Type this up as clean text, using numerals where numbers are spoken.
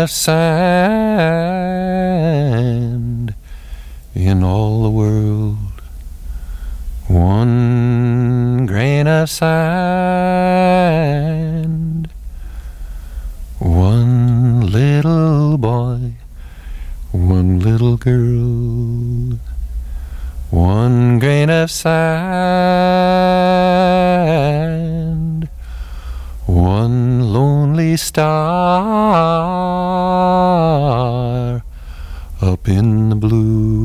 of sand in all the world. One grain of sand. One little boy, one little girl. One grain of sand. One lonely star up in the blue.